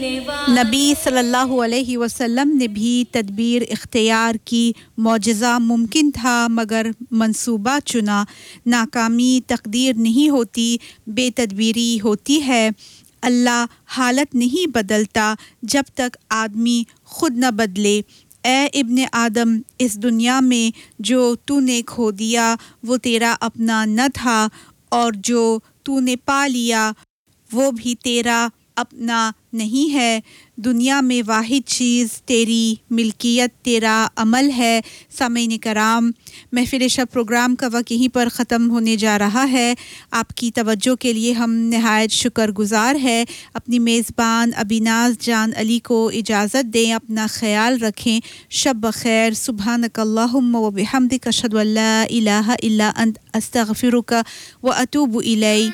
नबी सल्लल्लाहु अलैहि वसल्लम ने भी तदबीर इख्तियार की, मौजज़ा मुमकिन था मगर मंसूबा चुना। नाकामी तकदीर नहीं होती, बेतदबीरी होती है। अल्लाह हालत नहीं बदलता जब तक आदमी खुद न बदले। ए इब्ने आदम, इस दुनिया में जो तूने खो दिया वो तेरा अपना न था, और जो तूने पा लिया वो भी तेरा अपना नहीं है। दुनिया में वाहिद चीज़ तेरी मिल्कियत तेरा अमल है। सामीन कराम, महफ़िल शब प्रोग्राम का वक्त यहीं पर ख़त्म होने जा रहा है। आपकी तवज्जो के लिए हम नहायत शुक्रगुज़ार है। अपनी मेज़बान अबीनाज़ जान अली को इजाज़त दें, अपना ख़याल रखें। शब बख़ैर। सुब्हानकल्लाहुम्मा व बिहम्दिक अशहदु अल्ला इलाहा इल्ला अंत अस्तग़फिरुका व अतूबु इलैक।